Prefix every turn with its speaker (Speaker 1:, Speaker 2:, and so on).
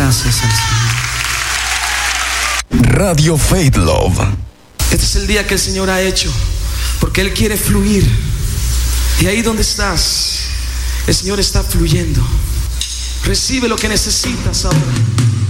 Speaker 1: gracias al Señor.
Speaker 2: Radio Faith Love.
Speaker 1: Este es el día que el Señor ha hecho, porque Él quiere fluir. Y ahí donde estás, el Señor está fluyendo. Recibe lo que necesitas ahora.